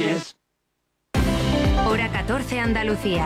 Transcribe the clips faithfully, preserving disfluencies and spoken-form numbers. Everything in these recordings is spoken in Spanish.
Hora catorce, Andalucía.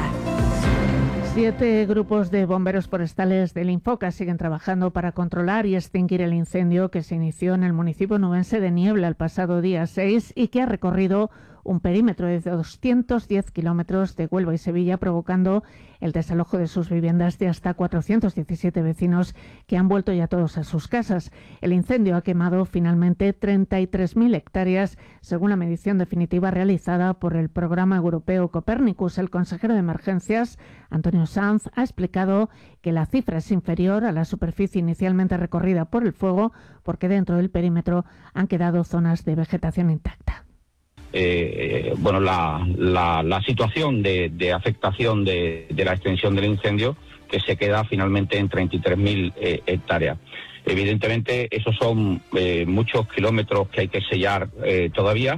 Siete grupos de bomberos forestales del Infoca siguen trabajando para controlar y extinguir el incendio que se inició en el municipio nubense de Niebla el pasado día seis y que ha recorrido un perímetro de doscientos diez kilómetros de Huelva y Sevilla, provocando el desalojo de sus viviendas de hasta cuatrocientos diecisiete vecinos que han vuelto ya todos a sus casas. El incendio ha quemado finalmente treinta y tres mil hectáreas, según la medición definitiva realizada por el programa europeo Copernicus. El consejero de Emergencias, Antonio Sanz, ha explicado que la cifra es inferior a la superficie inicialmente recorrida por el fuego, porque dentro del perímetro han quedado zonas de vegetación intacta. Eh, bueno, la, la, la situación de, de afectación de, de la extensión del incendio, que se queda finalmente en treinta y tres mil eh, hectáreas. Evidentemente, esos son eh, muchos kilómetros que hay que sellar eh, todavía.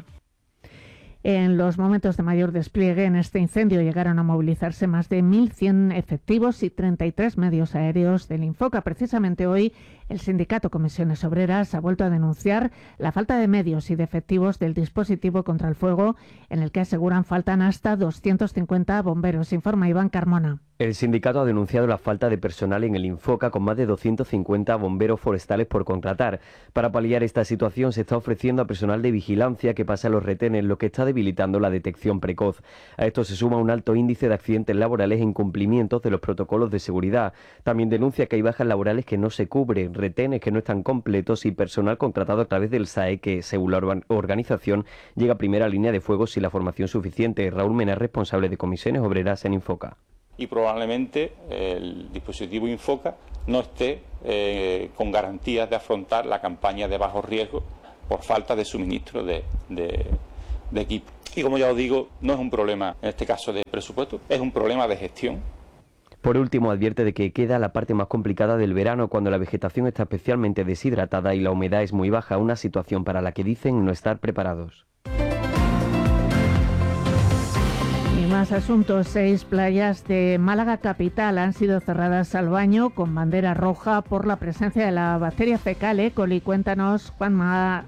En los momentos de mayor despliegue en este incendio llegaron a movilizarse más de mil cien efectivos y treinta y tres medios aéreos del Infoca. Precisamente hoy, el sindicato Comisiones Obreras ha vuelto a denunciar la falta de medios y de efectivos del dispositivo contra el fuego, en el que aseguran faltan hasta doscientos cincuenta bomberos, informa Iván Carmona. El sindicato ha denunciado la falta de personal en el Infoca, con más de doscientos cincuenta bomberos forestales por contratar. Para paliar esta situación se está ofreciendo a personal de vigilancia que pase a los retenes, lo que está debilitando la detección precoz. A esto se suma un alto índice de accidentes laborales e incumplimientos de los protocolos de seguridad. También denuncia que hay bajas laborales que no se cubren, retenes que no están completos y personal contratado a través del S A E que, según la organización, llega a primera línea de fuego sin la formación suficiente. Raúl Mena es responsable de Comisiones Obreras en Infoca. Y probablemente el dispositivo Infoca no esté eh, con garantías de afrontar la campaña de bajo riesgo por falta de suministro de, de, de equipo. Y como ya os digo, no es un problema, en este caso, de presupuesto, es un problema de gestión. Por último, advierte de que queda la parte más complicada del verano, cuando la vegetación está especialmente deshidratada y la humedad es muy baja, una situación para la que dicen no estar preparados. Más asuntos. Seis playas de Málaga capital han sido cerradas al baño con bandera roja por la presencia de la bacteria fecal E. coli. Cuéntanos, Juanma.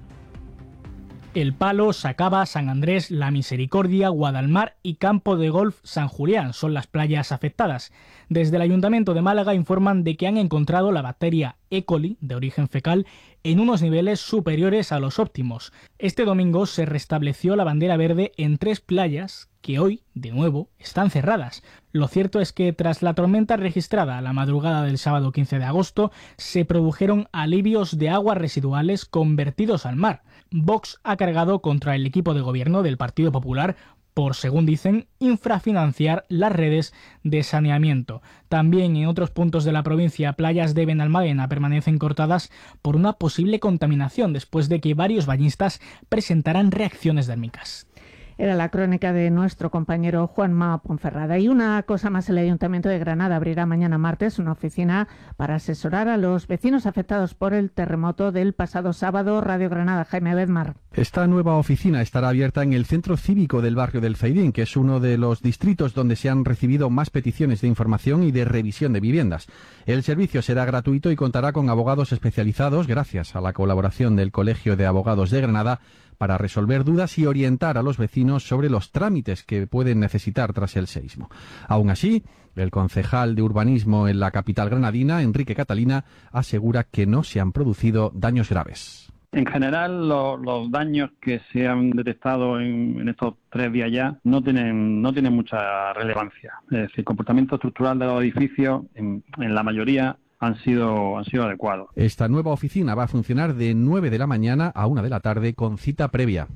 El Palo, Sacaba, San Andrés, La Misericordia, Guadalmar y Campo de Golf San Julián son las playas afectadas. Desde el Ayuntamiento de Málaga informan de que han encontrado la bacteria E. coli, de origen fecal, en unos niveles superiores a los óptimos. Este domingo se restableció la bandera verde en tres playas que hoy, de nuevo, están cerradas. Lo cierto es que tras la tormenta registrada a la madrugada del sábado quince de agosto, se produjeron alivios de aguas residuales convertidos al mar. Vox ha cargado contra el equipo de gobierno del Partido Popular por, según dicen, infrafinanciar las redes de saneamiento. También en otros puntos de la provincia, playas de Benalmádena permanecen cortadas por una posible contaminación después de que varios bañistas presentaran reacciones dérmicas. Era la crónica de nuestro compañero Juanma Ponferrada. Y una cosa más, el Ayuntamiento de Granada abrirá mañana martes una oficina para asesorar a los vecinos afectados por el terremoto del pasado sábado. Radio Granada, Jaime Bedmar. Esta nueva oficina estará abierta en el Centro Cívico del barrio del Zaidín, que es uno de los distritos donde se han recibido más peticiones de información y de revisión de viviendas. El servicio será gratuito y contará con abogados especializados, gracias a la colaboración del Colegio de Abogados de Granada, para resolver dudas y orientar a los vecinos sobre los trámites que pueden necesitar tras el seísmo. Aún así, el concejal de urbanismo en la capital granadina, Enrique Catalina, asegura que no se han producido daños graves. En general, lo, los daños que se han detectado en, en estos tres días ya no tienen no tienen mucha relevancia. Es decir, el comportamiento estructural de los edificios, en, en la mayoría, han sido han sido adecuados. Esta nueva oficina va a funcionar de nueve de la mañana a una de la tarde con cita previa.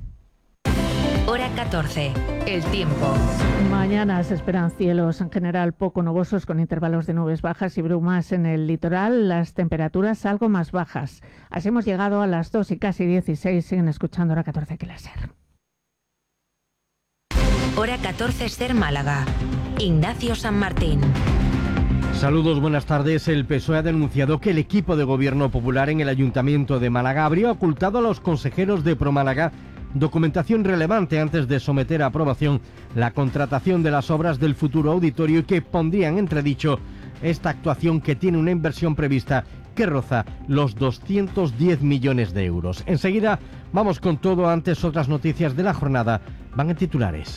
Hora catorce. El tiempo. Mañana se esperan cielos en general poco nubosos con intervalos de nubes bajas y brumas en el litoral. Las temperaturas algo más bajas. Así hemos llegado a las dos y casi dieciséis. Siguen escuchando Hora catorce aquí la SER. Hora catorce SER Málaga. Ignacio San Martín. Saludos, buenas tardes. El P S O E ha denunciado que el equipo de gobierno popular en el Ayuntamiento de Málaga habría ocultado a los consejeros de ProMálaga documentación relevante antes de someter a aprobación la contratación de las obras del futuro auditorio y que pondrían en entredicho esta actuación que tiene una inversión prevista que roza los doscientos diez millones de euros. Enseguida vamos con todo, antes otras noticias de la jornada Van en titulares.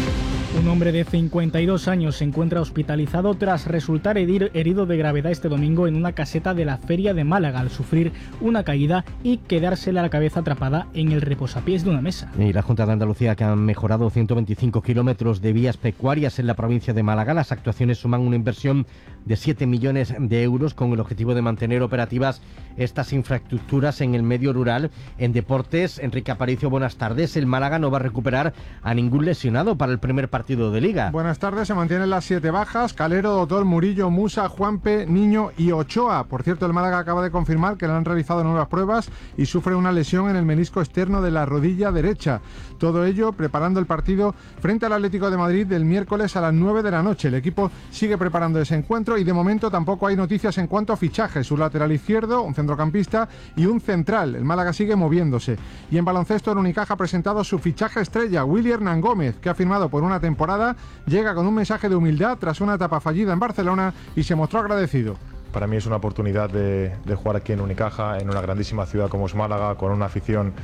Un hombre de cincuenta y dos años se encuentra hospitalizado tras resultar herido de gravedad este domingo en una caseta de la Feria de Málaga al sufrir una caída y quedársele la cabeza atrapada en el reposapiés de una mesa. Y la Junta de Andalucía, que han mejorado ciento veinticinco kilómetros de vías pecuarias en la provincia de Málaga. Las actuaciones suman una inversión de siete millones de euros con el objetivo de mantener operativas estas infraestructuras en el medio rural. En deportes, Enrique Aparicio, buenas tardes. El Málaga no va a recuperar a ningún lesionado para el primer partido de Liga. Buenas tardes, se mantienen las siete bajas: Calero, Dotol, Murillo, Musa, Juanpe, Niño y Ochoa. Por cierto, el Málaga acaba de confirmar que le han realizado nuevas pruebas y sufre una lesión en el menisco externo de la rodilla derecha. Todo ello preparando el partido frente al Atlético de Madrid del miércoles a las nueve de la noche. El equipo sigue preparando ese encuentro y de momento tampoco hay noticias en cuanto a fichajes. Un lateral izquierdo, un centrocampista y un central. El Málaga sigue moviéndose. Y en baloncesto, el Unicaja ha presentado su fichaje estrella, Willy Hernán Gómez, que ha firmado por una temporada. Llega con un mensaje de humildad tras una etapa fallida en Barcelona y se mostró agradecido. Para mí es una oportunidad de, de jugar aquí en Unicaja, en una grandísima ciudad como es Málaga, con una afición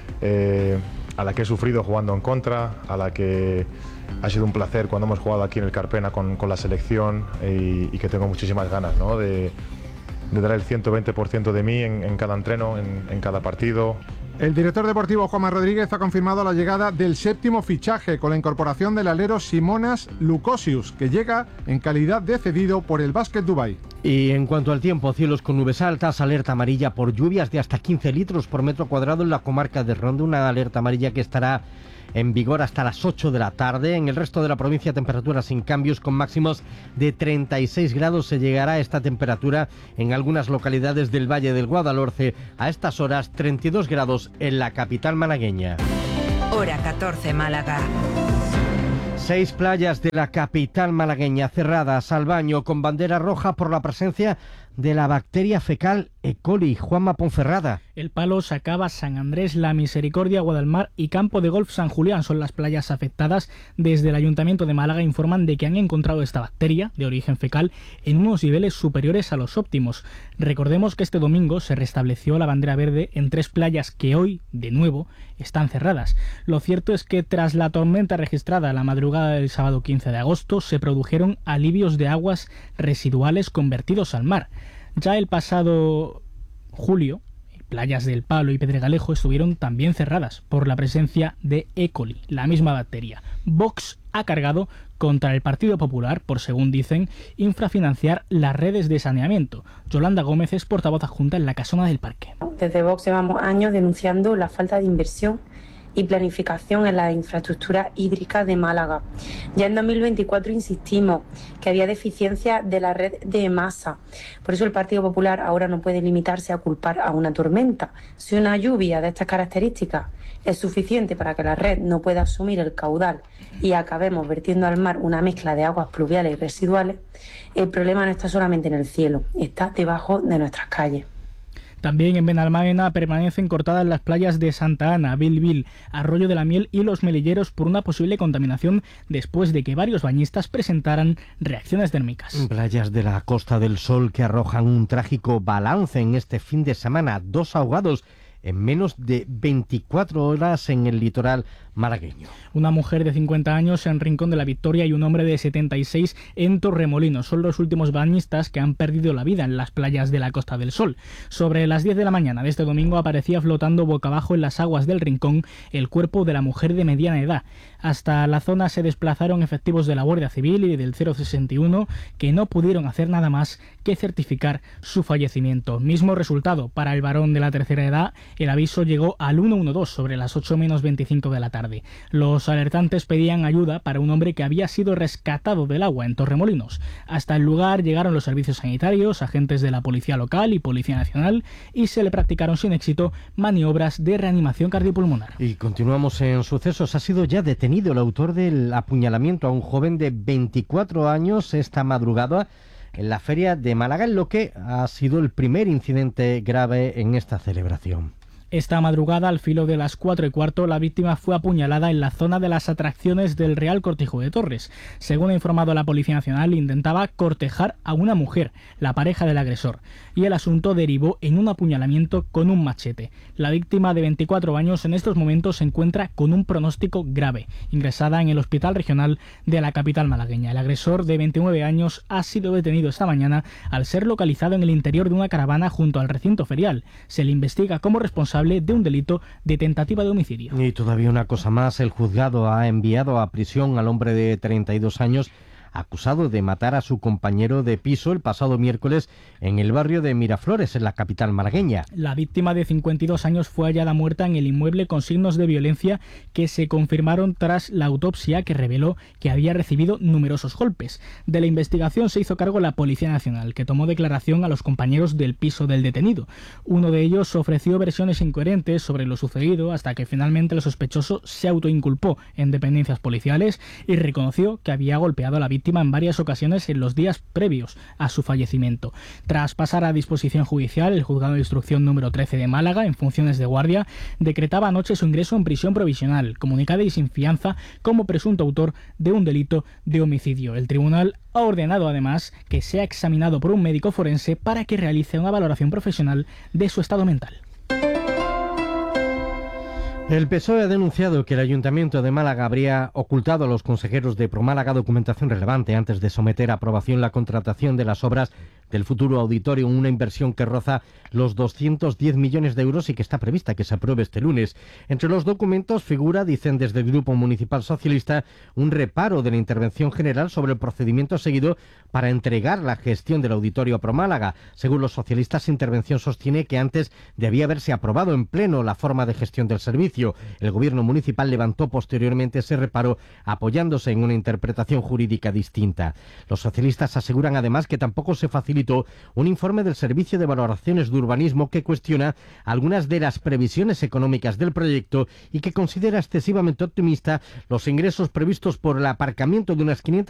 eh, a la que he sufrido jugando en contra, a la que ha sido un placer cuando hemos jugado aquí en el Carpena con, con la selección y, y que tengo muchísimas ganas, ¿no?, de, de dar el ciento veinte por ciento de mí en, en cada entreno, en, en cada partido. El director deportivo Juanma Rodríguez ha confirmado la llegada del séptimo fichaje con la incorporación del alero Simonas Lukosius, que llega en calidad de cedido por el Basket Dubai. Y en cuanto al tiempo, cielos con nubes altas, alerta amarilla por lluvias de hasta quince litros por metro cuadrado en la comarca de Ronda, una alerta amarilla que estará en vigor hasta las ocho de la tarde. En el resto de la provincia, temperaturas sin cambios con máximos de treinta y seis grados. Se llegará a esta temperatura en algunas localidades del Valle del Guadalhorce. A estas horas, treinta y dos grados en la capital malagueña. Hora catorce, Málaga. Seis playas de la capital malagueña cerradas al baño con bandera roja por la presencia de la bacteria fecal E. coli. Juanma Ponferrada. El Palo, Sacaba, San Andrés, La Misericordia, Guadalmar y Campo de Golf San Julián son las playas afectadas. Desde el Ayuntamiento de Málaga informan de que han encontrado esta bacteria de origen fecal en unos niveles superiores a los óptimos. Recordemos que este domingo se restableció la bandera verde en tres playas que hoy, de nuevo, están cerradas. Lo cierto es que tras la tormenta registrada la madrugada del sábado quince de agosto se produjeron alivios de aguas residuales convertidos al mar. Ya el pasado julio, playas del Palo y Pedregalejo estuvieron también cerradas por la presencia de E. coli, la misma bacteria. Vox ha cargado contra el Partido Popular por, según dicen, infrafinanciar las redes de saneamiento. Yolanda Gómez es portavoz adjunta en la Casona del Parque. Desde Vox llevamos años denunciando la falta de inversión y planificación en la infraestructura hídrica de Málaga. Ya en dos mil veinticuatro insistimos que había deficiencia de la red de masa. Por eso el Partido Popular ahora no puede limitarse a culpar a una tormenta. Si una lluvia de estas características es suficiente para que la red no pueda asumir el caudal y acabemos vertiendo al mar una mezcla de aguas pluviales y residuales, el problema no está solamente en el cielo, está debajo de nuestras calles. También en Benalmádena permanecen cortadas las playas de Santa Ana, Bilbil, Arroyo de la Miel y Los Melilleros por una posible contaminación después de que varios bañistas presentaran reacciones térmicas. Playas de la Costa del Sol que arrojan un trágico balance en este fin de semana. Dos ahogados en menos de veinticuatro horas en el litoral malagueño. Una mujer de cincuenta años en Rincón de la Victoria y un hombre de setenta y seis en Torremolinos son los últimos bañistas que han perdido la vida en las playas de la Costa del Sol. Sobre las diez de la mañana de este domingo aparecía flotando boca abajo en las aguas del Rincón el cuerpo de la mujer de mediana edad. Hasta la zona se desplazaron efectivos de la Guardia Civil y del cero sesenta y uno que no pudieron hacer nada más que certificar su fallecimiento. Mismo resultado para el varón de la tercera edad. El aviso llegó al ciento doce sobre las ocho menos veinticinco de la tarde. Los alertantes pedían ayuda para un hombre que había sido rescatado del agua en Torremolinos. Hasta el lugar llegaron los servicios sanitarios, agentes de la Policía Local y Policía Nacional y se le practicaron sin éxito maniobras de reanimación cardiopulmonar. Y continuamos en sucesos. Ha sido ya detenido el autor del apuñalamiento a un joven de veinticuatro años esta madrugada en la Feria de Málaga, en lo que ha sido el primer incidente grave en esta celebración. Esta madrugada, al filo de las cuatro y cuarto, la víctima fue apuñalada en la zona de las atracciones del Real Cortijo de Torres. Según ha informado la Policía Nacional, intentaba cortejar a una mujer, la pareja del agresor, y el asunto derivó en un apuñalamiento con un machete. La víctima, de veinticuatro años, en estos momentos se encuentra con un pronóstico grave, ingresada en el Hospital Regional de la capital malagueña. El agresor, de veintinueve años, ha sido detenido esta mañana al ser localizado en el interior de una caravana junto al recinto ferial. Se le investiga como responsable de un delito de tentativa de homicidio. Y todavía una cosa más, el juzgado ha enviado a prisión al hombre de treinta y dos años acusado de matar a su compañero de piso el pasado miércoles en el barrio de Miraflores, en la capital malagueña. La víctima, de cincuenta y dos años, fue hallada muerta en el inmueble con signos de violencia que se confirmaron tras la autopsia, que reveló que había recibido numerosos golpes. De la investigación se hizo cargo la Policía Nacional, que tomó declaración a los compañeros del piso del detenido. Uno de ellos ofreció versiones incoherentes sobre lo sucedido, hasta que finalmente el sospechoso se autoinculpó en dependencias policiales y reconoció que había golpeado a la víctima en varias ocasiones en los días previos a su fallecimiento. Tras pasar a disposición judicial, el juzgado de instrucción número trece de Málaga, en funciones de guardia, decretaba anoche su ingreso en prisión provisional, comunicada y sin fianza, como presunto autor de un delito de homicidio. El tribunal ha ordenado además que sea examinado por un médico forense para que realice una valoración profesional de su estado mental. El P S O E ha denunciado que el Ayuntamiento de Málaga habría ocultado a los consejeros de Promálaga documentación relevante antes de someter a aprobación la contratación de las obras del futuro auditorio, una inversión que roza los doscientos diez millones de euros y que está prevista que se apruebe este lunes. Entre los documentos figura, dicen desde el Grupo Municipal Socialista, un reparo de la intervención general sobre el procedimiento seguido para entregar la gestión del auditorio a Promálaga. Según los socialistas, intervención sostiene que antes debía haberse aprobado en pleno la forma de gestión del servicio. El gobierno municipal levantó posteriormente ese reparo apoyándose en una interpretación jurídica distinta. Los socialistas aseguran además que tampoco se facilitó un informe del Servicio de Valoraciones de Urbanismo que cuestiona algunas de las previsiones económicas del proyecto y que considera excesivamente optimista los ingresos previstos por el aparcamiento de unas quinientas